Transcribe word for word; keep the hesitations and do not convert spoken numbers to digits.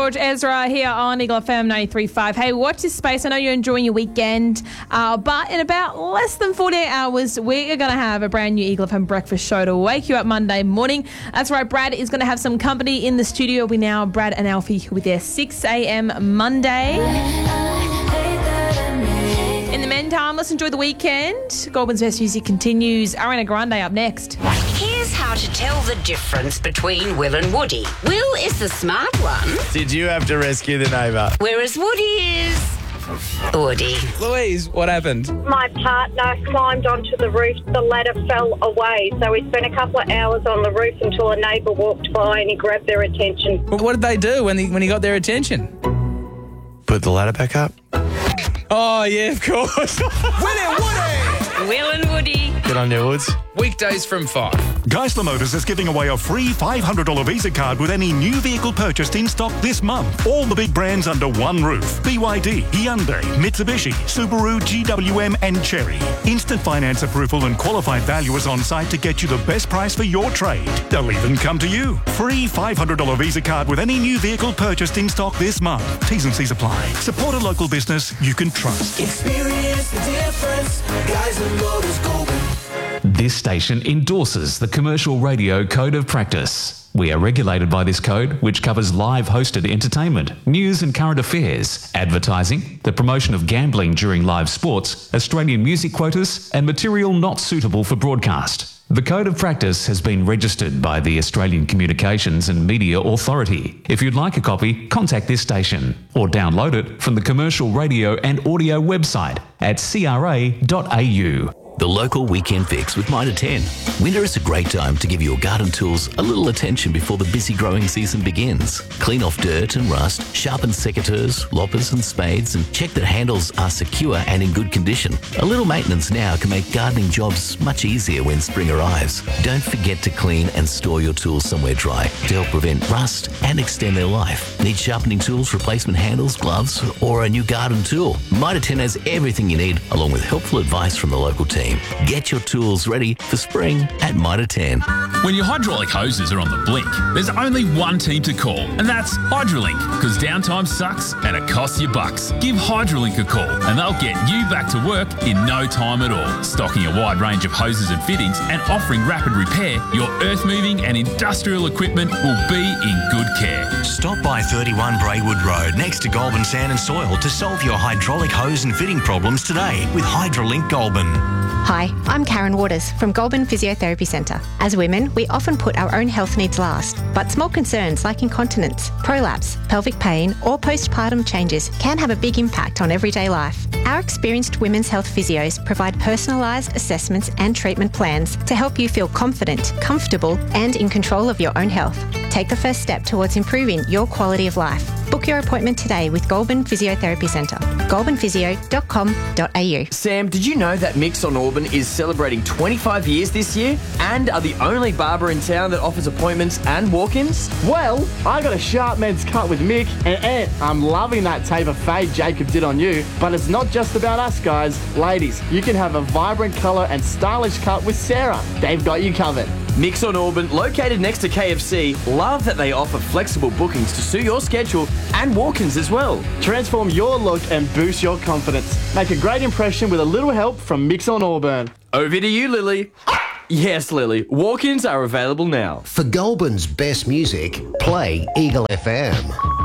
George Ezra here on Eagle F M ninety-three point five. Hey, watch this space. I know you're enjoying your weekend, uh, but in about less than forty-eight hours, we are going to have a brand new Eagle F M breakfast show to wake you up Monday morning. That's right, Brad is going to have some company in the studio. We now Brad and Alfie with their six a.m. Monday. In the meantime, let's enjoy the weekend. Goulburn's best music continues. Ariana Grande up next. Here's how to tell the difference between Will and Woody. Will is the smart one, Did you have to rescue the neighbour? whereas Woody is... Woody. Louise, what happened? My partner climbed onto the roof. The ladder fell away, so we spent a couple of hours on the roof until a neighbour walked by and he grabbed their attention. Well, what did they do when he, when he got their attention? Put the ladder back up. Oh, yeah, of course. Will and Woody! Will and Woody. Get on your woods. Weekdays from five. Geisler Motors is giving away a free five hundred dollars Visa card with any new vehicle purchased in stock this month. All the big brands under one roof. B Y D, Hyundai, Mitsubishi, Subaru, G W M and Chery. Instant finance approval and qualified valuers on site to get you the best price for your trade. They'll even come to you. Free five hundred dollars Visa card with any new vehicle purchased in stock this month. T's and C's apply. Support a local business you can trust. Experience the difference. Geisler Motors Goulburn. This station endorses the Commercial Radio Code of Practice. We are regulated by this code, which covers live hosted entertainment, news and current affairs, advertising, the promotion of gambling during live sports, Australian music quotas, and material not suitable for broadcast. The Code of Practice has been registered by the Australian Communications and Media Authority. If you'd like a copy, contact this station or download it from the Commercial Radio and Audio website at c r a dot a u. The local weekend fix with Mitre ten. Winter is a great time to give your garden tools a little attention before the busy growing season begins. Clean off dirt and rust, sharpen secateurs, loppers and spades, and check that handles are secure and in good condition. A little maintenance now can make gardening jobs much easier when spring arrives. Don't forget to clean and store your tools somewhere dry to help prevent rust and extend their life. Need sharpening tools, replacement handles, gloves, or a new garden tool? Mitre ten has everything you need, along with helpful advice from the local team. Get your tools ready for spring at Mitre ten. When your hydraulic hoses are on the blink, there's only one team to call, and that's Hydrolink, because downtime sucks and it costs you bucks. Give Hydrolink a call and they'll get you back to work in no time at all. Stocking a wide range of hoses and fittings and offering rapid repair, your earth-moving and industrial equipment will be in good care. Stop by thirty-one Braywood Road next to Goulburn Sand and Soil to solve your hydraulic hose and fitting problems today with Hydrolink Goulburn. Hi, I'm Karen Waters from Goulburn Physiotherapy Centre. As women, we often put our own health needs last, but small concerns like incontinence, prolapse, pelvic pain or postpartum changes can have a big impact on everyday life. Our experienced women's health physios provide personalised assessments and treatment plans to help you feel confident, comfortable and in control of your own health. Take the first step towards improving your quality of life. Book your appointment today with Goulburn Physiotherapy Centre. goulburn physio dot com dot a u. Sam, did you know that Mix on Auburn is celebrating twenty-five years this year and are the only barber in town that offers appointments and walk-ins? Well, I got a sharp men's cut with Mick, and Ant, I'm loving that taper fade Jacob did on you. But it's not just about us, guys. Ladies, you can have a vibrant colour and stylish cut with Sarah. They've got you covered. Mix on Auburn, located next to K F C, love that they offer flexible bookings to suit your schedule and walk-ins as well. Transform your look and boost your confidence. Make a great impression with a little help from Mix on Auburn. Over to you, Lily. Yes, Lily. Walk-ins are available now. For Goulburn's best music, play Eagle F M.